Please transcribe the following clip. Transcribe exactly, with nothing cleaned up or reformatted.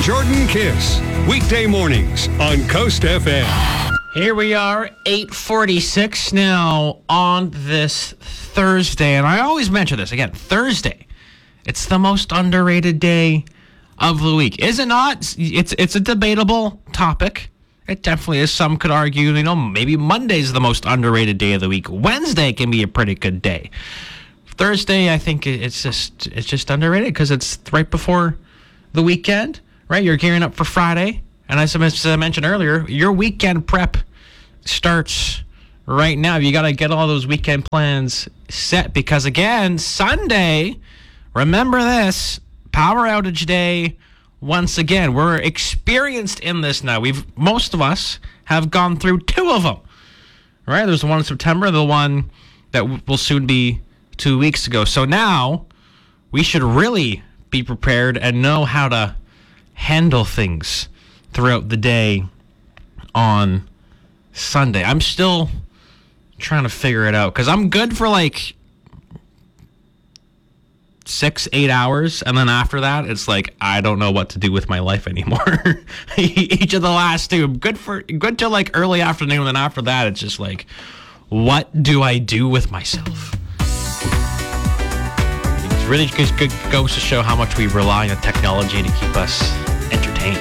Jordan Kiss. Weekday mornings on Coast F M. Here we are, eight forty-six now on this Thursday. And I always mention this, again, Thursday. It's the most underrated day of the week. Is it not? It's, it's a debatable topic. It definitely is. Some could argue, you know, maybe Monday's the most underrated day of the week. Wednesday can be a pretty good day. Thursday, I think it's just it's just underrated because it's right before the weekend, right? You're gearing up for Friday. And as I mentioned earlier, your weekend prep starts right now. You got to get all those weekend plans set because, again, Sunday, remember this, power outage day. Once again, we're experienced in this now. We've most of us have gone through two of them, right? There's the one in September, the one that will soon be two weeks ago. So now we should really be prepared and know how to handle things throughout the day on Sunday. I'm still trying to figure it out because I'm good for like six, eight hours. And then after that, it's like, I don't know what to do with my life anymore. Each of the last two, I'm good for good till like early afternoon. And then after that, it's just like, what do I do with myself? It really just goes to show how much we rely on technology to keep us